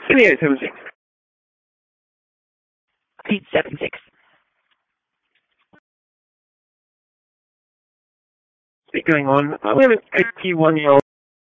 7876. 876. Going on. We have an 81-year-old